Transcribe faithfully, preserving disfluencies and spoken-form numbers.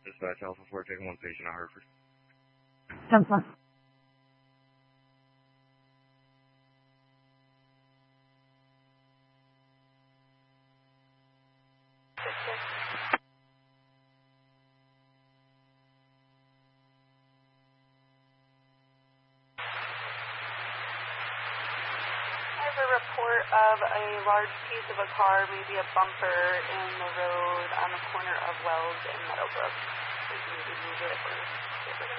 Dispatch Alpha four, taking one patient at Hartford. ten four. A report of a large piece of a car, maybe a bumper in the road on the corner of Wells and Meadowbrook. We can maybe move it or